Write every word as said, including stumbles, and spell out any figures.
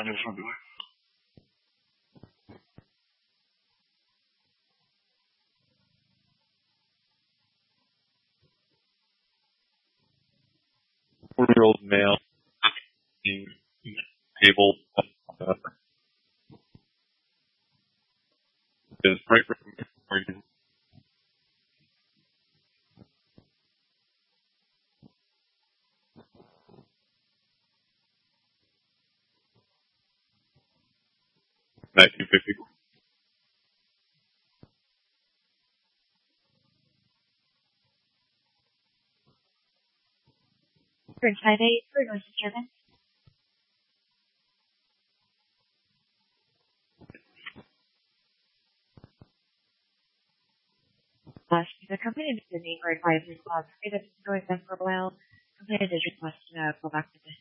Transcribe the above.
конечно, да. Four-year-old male being able uh, is right recommendation. nineteen fifty. Bridge five eight for North German. Last the company is the name or advisory clause. It has been going on for a while. Completed his request to uh, go back to the